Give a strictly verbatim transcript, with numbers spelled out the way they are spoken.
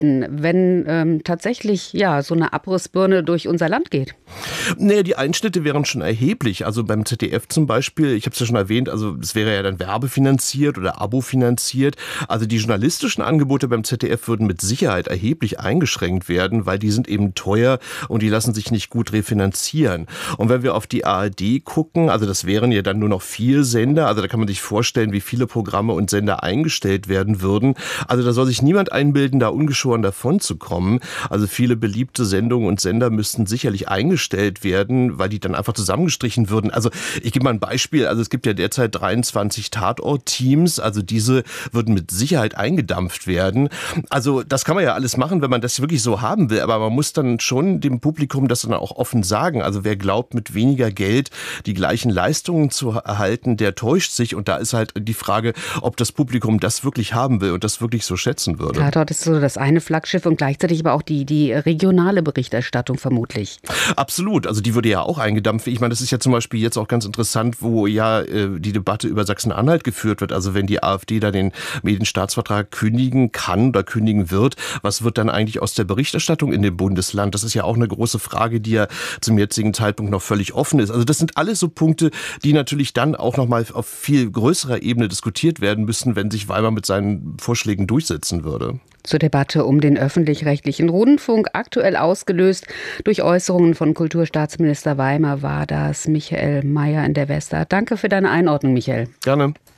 beachten, wenn ähm, tatsächlich ja so eine Abrissbirne durch unser Land geht? Nee, die Einschnitte wären schon erheblich. Also beim Z D F zum Beispiel, ich habe es ja schon erwähnt, also es wäre ja dann werbefinanziert oder abofinanziert. Also die journalistischen Angebote beim Z D F würden mit Sicherheit erheblich eingeschränkt werden, weil die sind eben teuer und die lassen sich nicht gut refinanzieren. Und wenn wir auf die A R D gucken, also das wären ja dann nur noch vier Sender, also da kann man sich vorstellen, wie viele Programme und Sender eingestellt werden würden. Also da soll sich niemand einbilden, da ungeschoren davon zu kommen. Also viele beliebte Sendungen und Sender müssten sicherlich eingestellt werden, weil die dann einfach zusammengestrichen würden. Also ich gebe mal ein Beispiel, also es gibt ja derzeit dreiundzwanzig Tatort-Teams, also diese würden mit Sicherheit eingedampft werden. Also das kann man ja alles machen, wenn man das wirklich so haben will, aber man muss dann schon dem Publikum das dann auch offen sagen. Also wer glaubt, mit weniger Geld die gleichen Leistungen zu erhalten, der täuscht sich, und da ist halt die Frage, ob das Publikum das wirklich haben will und das wirklich so schätzen würde. Tatort ist so das eine Flaggschiff und gleichzeitig aber auch die, die regionale Berichterstattung vermutlich. Absolut, also die würde ja auch eingedampft. Ich meine, das ist ja zum Beispiel jetzt auch ganz interessant, wo ja äh, die Debatte über Sachsen-Anhalt geführt wird. Also wenn die AfD da den Medienstaatsvertrag kündigen kann oder kündigen wird, was wird dann eigentlich aus der Berichterstattung in dem Bundesland? Das ist ja auch eine große Frage, die ja zum jetzigen Zeitpunkt noch völlig offen ist. Also das sind alles so Punkte, die natürlich dann auch noch mal auf viel größerer Ebene diskutiert werden müssen, wenn sich Weimar mit seinen Vorschlägen durchsetzen würde. Zur Debatte um den öffentlich-rechtlichen Rundfunk, aktuell ausgelöst durch Äußerungen von Kulturstaatsminister Weimar, war das Michael Mayer in der Vesta. Danke für deine Einordnung, Michael. Gerne.